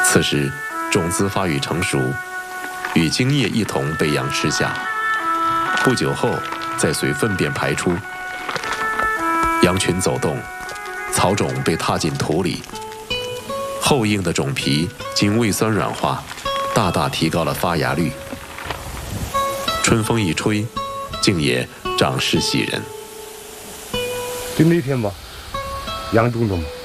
此时种子发育成熟，与精液一同被羊吃下，不久后再随粪便排出。羊群走动，草种被踏进土里，厚硬的种皮经胃酸软化，大大提高了发芽率。春风一吹，竟也长势喜人。 就那天吧，羊中的嘛。